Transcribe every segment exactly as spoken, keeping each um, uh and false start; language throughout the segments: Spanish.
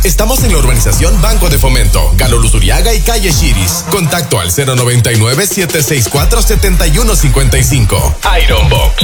Estamos en la urbanización Banco de Fomento, Galo Luzuriaga y Calle Chiris. Contacto al cero noventa y nueve, siete seis cuatro, siete uno cinco cinco. Iron Box.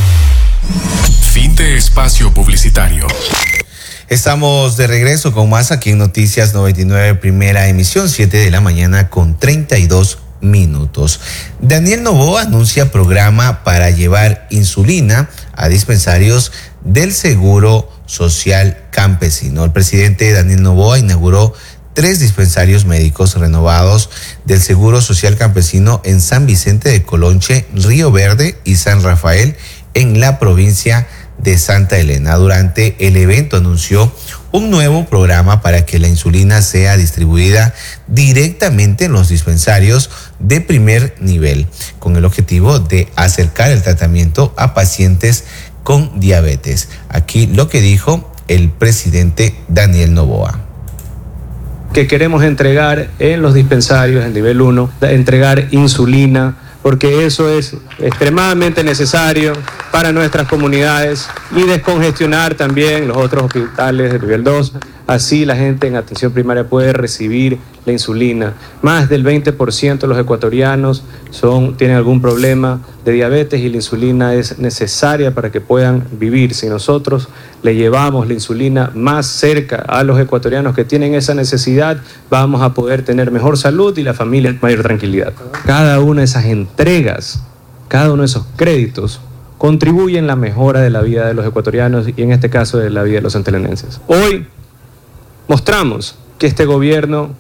Fin de espacio publicitario. Estamos de regreso con más aquí en Noticias noventa y nueve, primera emisión, siete de la mañana con treinta y dos minutos. Daniel Noboa anuncia programa para llevar insulina a dispensarios del Seguro Social Campesino. El presidente Daniel Noboa inauguró tres dispensarios médicos renovados del Seguro Social Campesino en San Vicente de Colonche, Río Verde y San Rafael en la provincia de Santa Elena. Durante el evento anunció un nuevo programa para que la insulina sea distribuida directamente en los dispensarios de primer nivel, con el objetivo de acercar el tratamiento a pacientes con diabetes. Aquí lo que dijo el presidente Daniel Noboa. Que queremos entregar en los dispensarios, en nivel uno, entregar insulina, porque eso es extremadamente necesario para nuestras comunidades, y descongestionar también los otros hospitales de nivel dos. Así la gente en atención primaria puede recibir la insulina. Más del veinte por ciento de los ecuatorianos son, tienen algún problema de diabetes, y la insulina es necesaria para que puedan vivir. Si nosotros le llevamos la insulina más cerca a los ecuatorianos que tienen esa necesidad, vamos a poder tener mejor salud y la familia mayor tranquilidad. Cada una de esas entregas, cada uno de esos créditos contribuye en la mejora de la vida de los ecuatorianos, y en este caso de la vida de los santelenenses. Hoy mostramos que este gobierno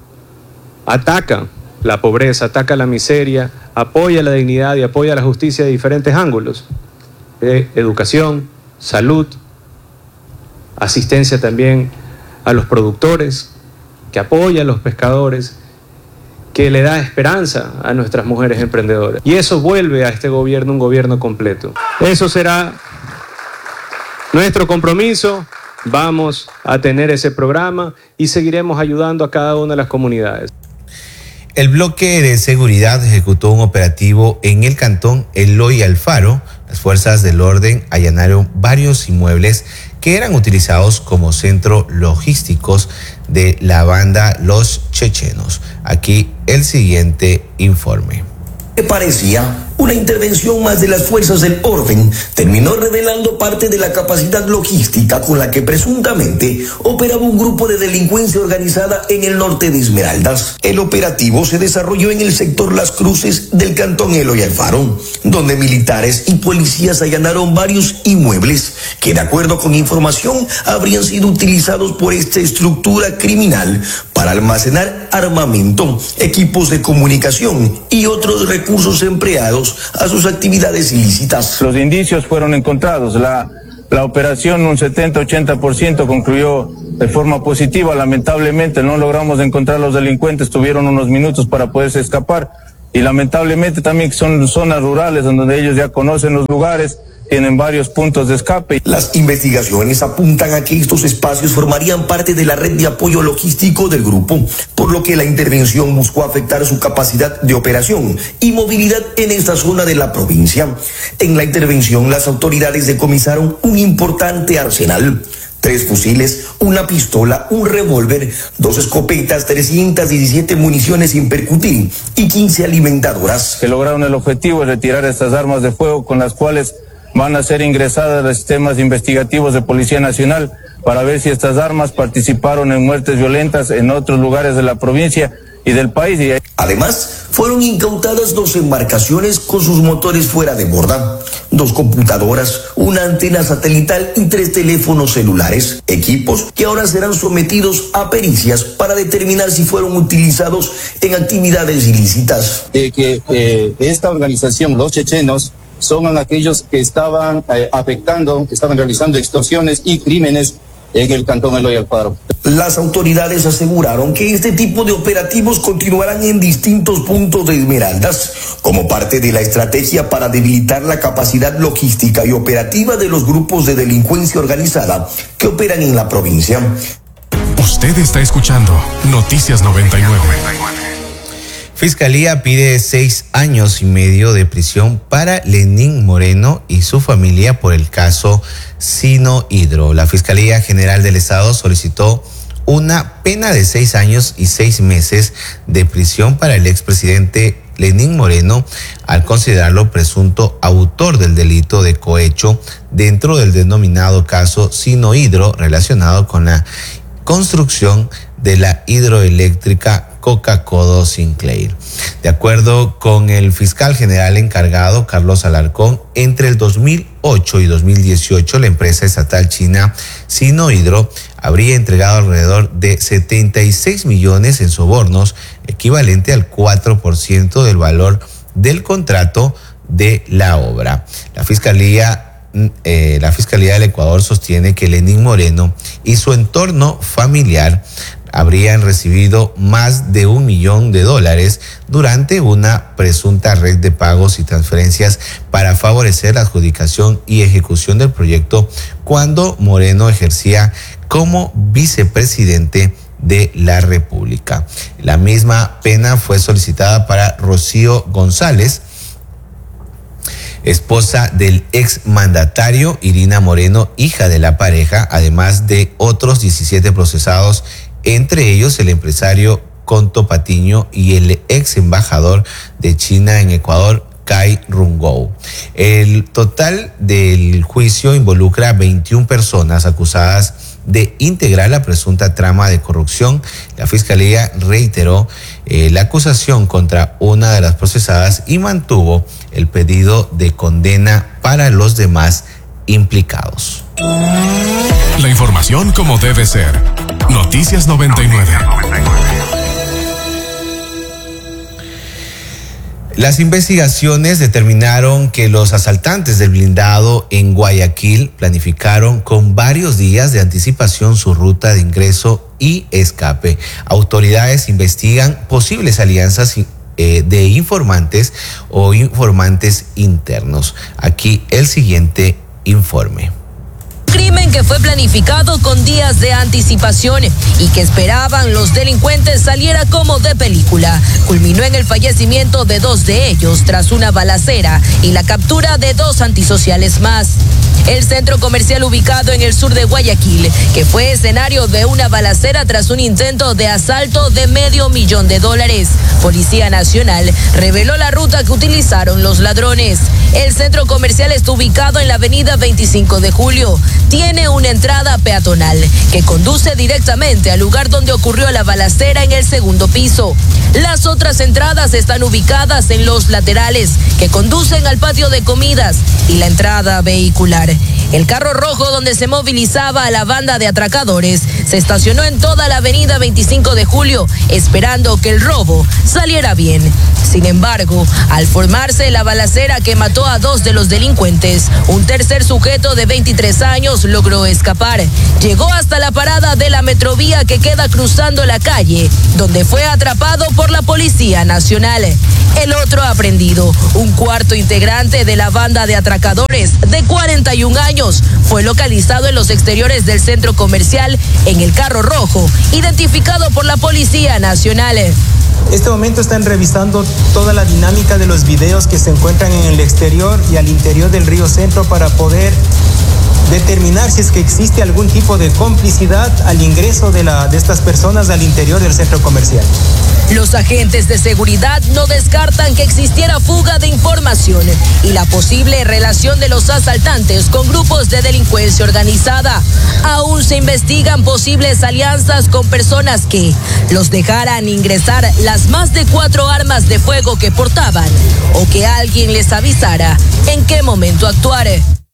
ataca la pobreza, ataca la miseria, apoya la dignidad y apoya la justicia de diferentes ángulos: de educación, salud, asistencia también a los productores, que apoya a los pescadores, que le da esperanza a nuestras mujeres emprendedoras. Y eso vuelve a este gobierno un gobierno completo. Eso será nuestro compromiso. Vamos a tener ese programa y seguiremos ayudando a cada una de las comunidades. El bloque de seguridad ejecutó un operativo en el cantón Eloy Alfaro. Las fuerzas del orden allanaron varios inmuebles que eran utilizados como centros logísticos de la banda Los Chechenos. Aquí el siguiente informe. Que parecía una intervención más de las fuerzas del orden, terminó revelando parte de la capacidad logística con la que presuntamente operaba un grupo de delincuencia organizada en el norte de Esmeraldas. El operativo se desarrolló en el sector Las Cruces del cantón Eloy Alfaro, donde militares y policías allanaron varios inmuebles que, de acuerdo con información, habrían sido utilizados por esta estructura criminal para almacenar armamento, equipos de comunicación y otros recursos empleados a sus actividades ilícitas. Los indicios fueron encontrados. La, la operación, un setenta ochenta por ciento, concluyó de forma positiva. Lamentablemente no logramos encontrar a los delincuentes, tuvieron unos minutos para poderse escapar, y lamentablemente también son zonas rurales en donde ellos ya conocen los lugares, tienen varios puntos de escape. Las investigaciones apuntan a que estos espacios formarían parte de la red de apoyo logístico del grupo, por lo que la intervención buscó afectar su capacidad de operación y movilidad en esta zona de la provincia. En la intervención, las autoridades decomisaron un importante arsenal: tres fusiles, una pistola, un revólver, dos escopetas, trescientas diecisiete municiones sin percutir y quince alimentadoras. Que lograron el objetivo de retirar estas armas de fuego, con las cuales van a ser ingresadas a los sistemas investigativos de Policía Nacional para ver si estas armas participaron en muertes violentas en otros lugares de la provincia y del país. Además, fueron incautadas dos embarcaciones con sus motores fuera de borda, dos computadoras, una antena satelital y tres teléfonos celulares, equipos que ahora serán sometidos a pericias para determinar si fueron utilizados en actividades ilícitas. De que eh, esta organización, Los Chechenos, son aquellos que estaban eh, afectando, que estaban realizando extorsiones y crímenes en el cantón Eloy Alfaro. Las autoridades aseguraron que este tipo de operativos continuarán en distintos puntos de Esmeraldas como parte de la estrategia para debilitar la capacidad logística y operativa de los grupos de delincuencia organizada que operan en la provincia. Usted está escuchando Noticias noventa y nueve. Fiscalía pide seis años y medio de prisión para Lenín Moreno y su familia por el caso Sinohidro. La Fiscalía General del Estado solicitó una pena de seis años y seis meses de prisión para el expresidente Lenín Moreno al considerarlo presunto autor del delito de cohecho dentro del denominado caso Sinohidro relacionado con la construcción de la hidroeléctrica Coca-Codo Sinclair. De acuerdo con el fiscal general encargado, Carlos Alarcón, entre el dos mil ocho y dos mil dieciocho, la empresa estatal china Sinohidro habría entregado alrededor de setenta y seis millones en sobornos, equivalente al cuatro por ciento del valor del contrato de la obra. La Fiscalía Eh, la Fiscalía del Ecuador sostiene que Lenín Moreno y su entorno familiar habrían recibido más de un millón de dólares durante una presunta red de pagos y transferencias para favorecer la adjudicación y ejecución del proyecto cuando Moreno ejercía como vicepresidente de la República. La misma pena fue solicitada para Rocío González, esposa del exmandatario Irina Moreno, hija de la pareja, además de otros diecisiete procesados, entre ellos el empresario Conto Patiño y el ex embajador de China en Ecuador, Cai Rungou. El total del juicio involucra a veintiuna personas acusadas de integrar la presunta trama de corrupción. La Fiscalía reiteró eh, la acusación contra una de las procesadas y mantuvo el pedido de condena para los demás implicados. La información como debe ser. Noticias noventa y nueve. Las investigaciones determinaron que los asaltantes del blindado en Guayaquil planificaron con varios días de anticipación su ruta de ingreso y escape. Autoridades investigan posibles alianzas eh, de informantes o informantes internos. Aquí el siguiente informe. Crimen que fue planificado con días de anticipación y que esperaban los delincuentes saliera como de película. Culminó en el fallecimiento de dos de ellos tras una balacera y la captura de dos antisociales más. El centro comercial ubicado en el sur de Guayaquil, que fue escenario de una balacera tras un intento de asalto de medio millón de dólares. Policía Nacional reveló la ruta que utilizaron los ladrones. El centro comercial está ubicado en la avenida veinticinco de julio. Tiene una entrada peatonal que conduce directamente al lugar donde ocurrió la balacera en el segundo piso. Las otras entradas están ubicadas en los laterales que conducen al patio de comidas y la entrada vehicular. El carro rojo donde se movilizaba a la banda de atracadores se estacionó en toda la avenida veinticinco de julio esperando que el robo saliera bien. Sin embargo, al formarse la balacera que mató a dos de los delincuentes, un tercer sujeto de veintitrés años logró escapar. Llegó hasta la parada de la Metrovía que queda cruzando la calle, donde fue atrapado por la Policía Nacional. El otro aprendido, un cuarto integrante de la banda de atracadores de cuarenta y un años, fue localizado en los exteriores del centro comercial en el carro rojo, identificado por la Policía Nacional. En este momento están revisando toda la dinámica de los videos que se encuentran en el exterior y al interior del Río Centro para poder determinar si es que existe algún tipo de complicidad al ingreso de, la, de estas personas al interior del centro comercial. Los agentes de seguridad no descartan que existiera fuga de información y la posible relación de los asaltantes con grupos de delincuencia organizada. Aún se investigan posibles alianzas con personas que los dejaran ingresar las más de cuatro armas de fuego que portaban o que alguien les avisara en qué momento actuar.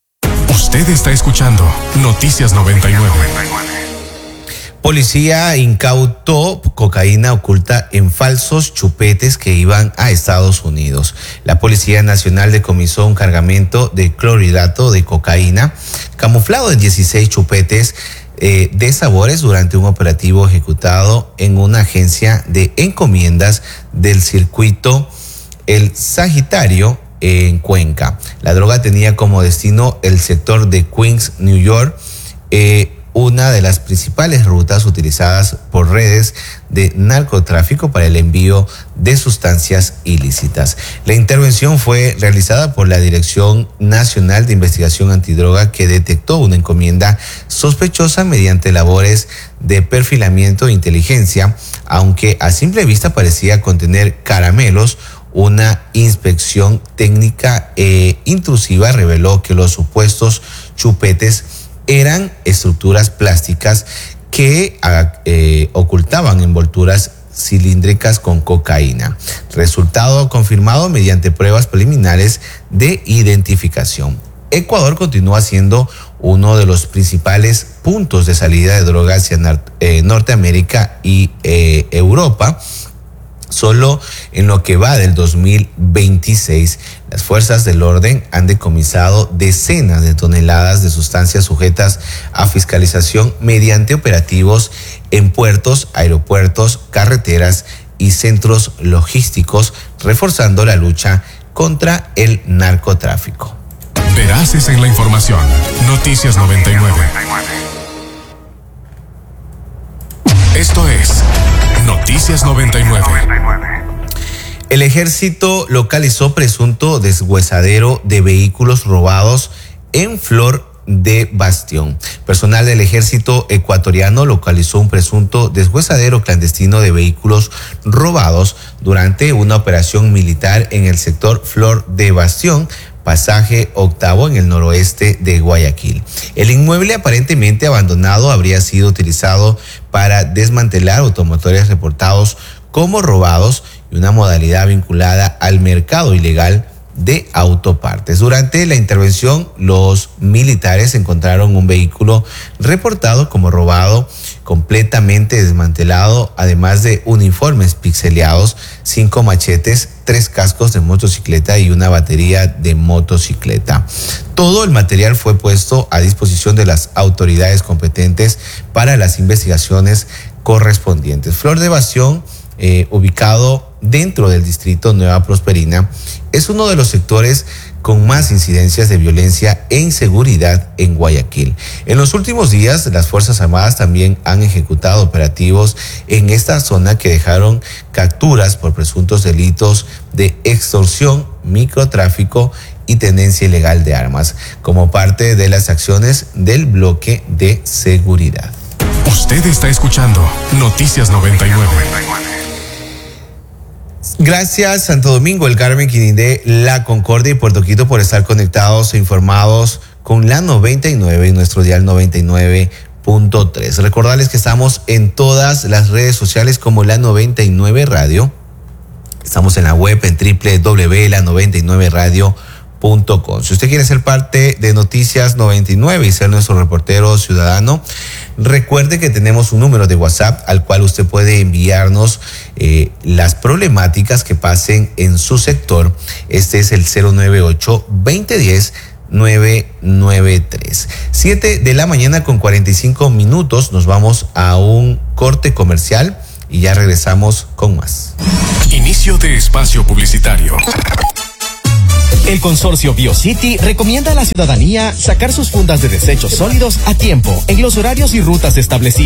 Usted está escuchando Noticias noventa y nueve. Policía incautó cocaína oculta en falsos chupetes que iban a Estados Unidos. La Policía Nacional decomisó un cargamento de clorhidrato de cocaína camuflado en dieciséis chupetes eh, de sabores durante un operativo ejecutado en una agencia de encomiendas del circuito El Sagitario en Cuenca. La droga tenía como destino el sector de Queens, New York. Eh, una de las principales rutas utilizadas por redes de narcotráfico para el envío de sustancias ilícitas. La intervención fue realizada por la Dirección Nacional de Investigación Antidroga, que detectó una encomienda sospechosa mediante labores de perfilamiento e inteligencia, aunque a simple vista parecía contener caramelos. Una inspección técnica e intrusiva reveló que los supuestos chupetes eran estructuras plásticas que eh, ocultaban envolturas cilíndricas con cocaína. Resultado confirmado mediante pruebas preliminares de identificación. Ecuador continúa siendo uno de los principales puntos de salida de drogas hacia eh, Norteamérica y eh, Europa. Solo en lo que va del dos mil veintiséis, las fuerzas del orden han decomisado decenas de toneladas de sustancias sujetas a fiscalización mediante operativos en puertos, aeropuertos, carreteras y centros logísticos, reforzando la lucha contra el narcotráfico. Veraces en la información. Noticias noventa y nueve. Esto es Noticias noventa y nueve. El ejército localizó presunto deshuesadero de vehículos robados en Flor de Bastión. Personal del ejército ecuatoriano localizó un presunto deshuesadero clandestino de vehículos robados durante una operación militar en el sector Flor de Bastión, pasaje octavo, en el noroeste de Guayaquil. El inmueble, aparentemente abandonado, habría sido utilizado para desmantelar automotores reportados como robados y una modalidad vinculada al mercado ilegal de autopartes. Durante la intervención, los militares encontraron un vehículo reportado como robado, completamente desmantelado, además de uniformes pixeleados, cinco machetes, tres cascos de motocicleta y una batería de motocicleta. Todo el material fue puesto a disposición de las autoridades competentes para las investigaciones correspondientes. Flor de Bastión, eh, ubicado dentro del distrito Nueva Prosperina, es uno de los sectores con más incidencias de violencia e inseguridad en Guayaquil. En los últimos días, las Fuerzas Armadas también han ejecutado operativos en esta zona que dejaron capturas por presuntos delitos de extorsión, microtráfico y tenencia ilegal de armas, como parte de las acciones del bloque de seguridad. Usted está escuchando Noticias noventa y nueve. Gracias Santo Domingo, El Carmen, Quinindé, La Concordia y Puerto Quito por estar conectados e informados con la noventa y nueve y nuestro dial noventa y nueve punto tres. Recordarles que estamos en todas las redes sociales como La noventa y nueve Radio. Estamos en la web en doble u doble u doble u punto la noventa y nueve radio punto com. Si usted quiere ser parte de Noticias noventa y nueve y ser nuestro reportero ciudadano, recuerde que tenemos un número de WhatsApp al cual usted puede enviarnos eh, las problemáticas que pasen en su sector. Este es el cero nueve ocho, veinte diez, nueve nueve tres. siete de la mañana con cuarenta y cinco minutos. Nos vamos a un corte comercial y ya regresamos con más. Inicio de espacio publicitario. El consorcio BioCity recomienda a la ciudadanía sacar sus fundas de desechos sólidos a tiempo en los horarios y rutas establecidos.